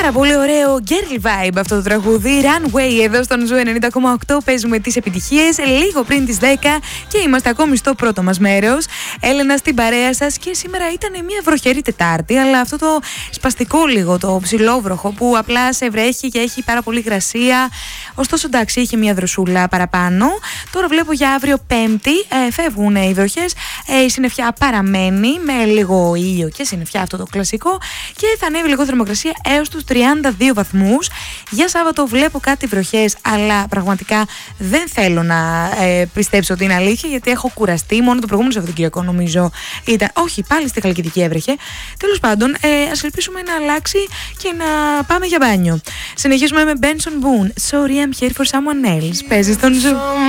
Πάρα πολύ ωραίο girl vibe αυτό το τραγούδι. Runway εδώ στον Ζου 90,8. Παίζουμε τις επιτυχίες λίγο πριν τις 10 και είμαστε ακόμη στο πρώτο μας μέρος. Έλενα στην παρέα σας και σήμερα ήταν μια βροχερή Τετάρτη, αλλά αυτό το σπαστικό λίγο, το ψηλόβροχο που απλά σε βρέχει και έχει πάρα πολύ υγρασία. Ωστόσο, εντάξει, είχε μια δροσούλα παραπάνω. Τώρα βλέπω για αύριο Πέμπτη φεύγουν οι βροχές. Η συννεφιά παραμένει με λίγο ήλιο και συννεφιά, αυτό το κλασικό, και θα ανέβει λίγο θερμοκρασία έως τους 32 βαθμούς. Για Σάββατο βλέπω κάτι βροχές, αλλά πραγματικά δεν θέλω να πιστέψω ότι είναι αλήθεια, γιατί έχω κουραστεί. Μόνο το προηγούμενο Σαββατοκύριακο νομίζω ήταν. Όχι, πάλι στη Χαλκιδική έβρεχε. Τέλος πάντων, ας ελπίσουμε να αλλάξει και να πάμε για μπάνιο. Συνεχίζουμε με Benson Boone. Sorry, I'm here for someone else. Παίζει στον Ζου.